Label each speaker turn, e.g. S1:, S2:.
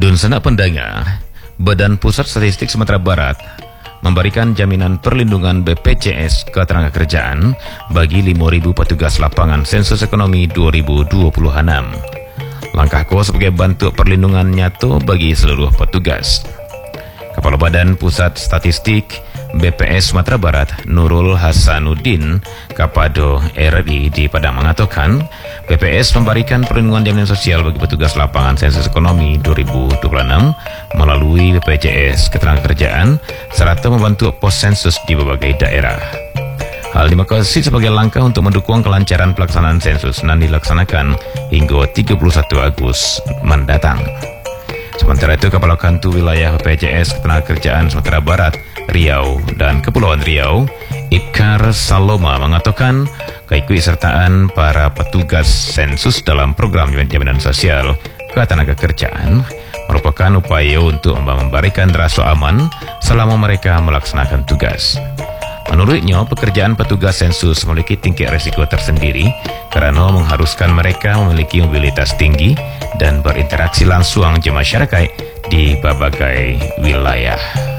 S1: Dun senak pendengar, Badan Pusat Statistik Sumatera Barat memberikan jaminan perlindungan BPJS Ketenagakerjaan bagi 5.000 petugas lapangan sensus ekonomi 2026. Langkah ko sebagai bentuk perlindungan nyata bagi seluruh petugas. Kepala Badan Pusat Statistik BPS Sumatera Barat Nurul Hasanuddin kepada RRI di Padang mengatakan BPS memberikan perlindungan jaminan sosial bagi petugas lapangan sensus ekonomi 2026 melalui BPJS Ketenagakerjaan serta membantu pos sensus di berbagai daerah. Hal dimaksud sebagai langkah untuk mendukung kelancaran pelaksanaan sensus yang dilaksanakan hingga 31 Agustus mendatang. Sementara itu, Kepala Kantor Wilayah BPJS Ketenagakerjaan Sumatera Barat, Riau dan Kepulauan Riau, Ibkar Saloma mengatakan keikutsertaan para petugas sensus dalam program jaminan sosial ketenagakerjaan merupakan upaya untuk memberikan rasa aman selama mereka melaksanakan tugas. Menurutnya, pekerjaan petugas sensus memiliki tingkat risiko tersendiri karena mengharuskan mereka memiliki mobilitas tinggi dan berinteraksi langsung dengan masyarakat di berbagai wilayah.